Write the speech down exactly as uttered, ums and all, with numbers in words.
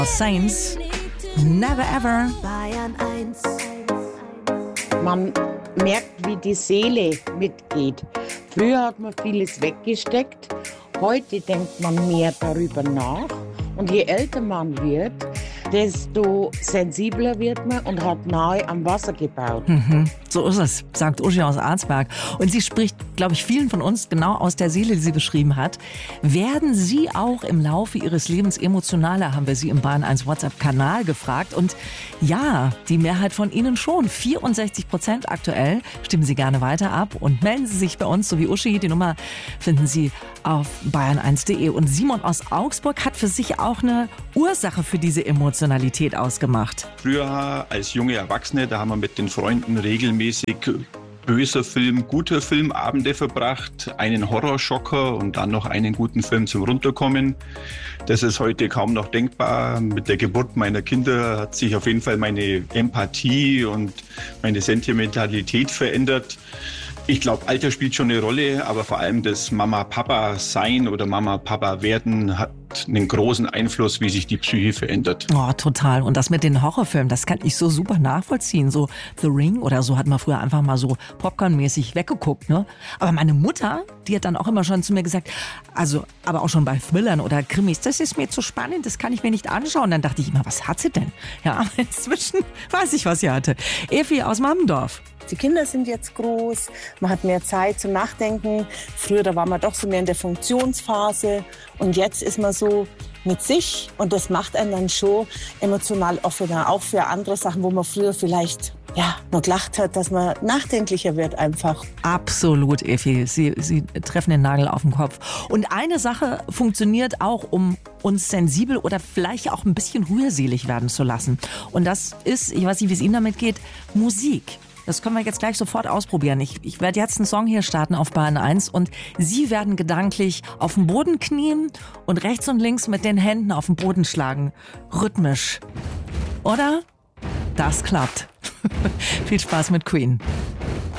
Saints, Never Ever. Bayern eins. Man merkt, wie die Seele mitgeht. Früher hat man vieles weggesteckt, heute denkt man mehr darüber nach. Und je älter man wird, desto sensibler wird man und hat nahe am Wasser gebaut. Mhm, so ist es, sagt Uschi aus Arzberg. Und sie spricht, glaube ich, vielen von uns genau aus der Seele, die sie beschrieben hat. Werden Sie auch im Laufe Ihres Lebens emotionaler, haben wir Sie im Bayern eins WhatsApp-Kanal gefragt. Und ja, die Mehrheit von Ihnen schon. vierundsechzig Prozent aktuell. Stimmen Sie gerne weiter ab und melden Sie sich bei uns, so wie Uschi. Die Nummer finden Sie auf bayern eins punkt de. Und Simon aus Augsburg hat für sich auch eine Ursache für diese Emotionalität ausgemacht. Früher als junge Erwachsene, da haben wir mit den Freunden regelmäßig böser Film, guter Filmabende verbracht, einen Horrorschocker und dann noch einen guten Film zum Runterkommen. Das ist heute kaum noch denkbar. Mit der Geburt meiner Kinder hat sich auf jeden Fall meine Empathie und meine Sentimentalität verändert. Ich glaube, Alter spielt schon eine Rolle, aber vor allem das Mama-Papa-Sein oder Mama-Papa-Werden hat einen großen Einfluss, wie sich die Psyche verändert. Oh, total. Und das mit den Horrorfilmen, das kann ich so super nachvollziehen. So The Ring oder so hat man früher einfach mal so popcornmäßig weggeguckt, ne? Aber meine Mutter, die hat dann auch immer schon zu mir gesagt, also, aber auch schon bei Thrillern oder Krimis, das ist mir zu spannend, das kann ich mir nicht anschauen. Dann dachte ich immer, was hat sie denn? Ja, aber inzwischen weiß ich, was sie hatte. Effi aus Mammendorf. Die Kinder sind jetzt groß, man hat mehr Zeit zum Nachdenken. Früher, da war man doch so mehr in der Funktionsphase. Und jetzt ist man so mit sich und das macht einen dann schon emotional offener. Auch für andere Sachen, wo man früher vielleicht ja, noch gelacht hat, dass man nachdenklicher wird einfach. Absolut, Effi. Sie, Sie treffen den Nagel auf den Kopf. Und eine Sache funktioniert auch, um uns sensibel oder vielleicht auch ein bisschen rührselig werden zu lassen. Und das ist, ich weiß nicht, wie es Ihnen damit geht, Musik. Das können wir jetzt gleich sofort ausprobieren. Ich, ich werde jetzt einen Song hier starten auf Bayern eins und Sie werden gedanklich auf dem Boden knien und rechts und links mit den Händen auf den Boden schlagen. Rhythmisch. Oder? Das klappt. Viel Spaß mit Queen.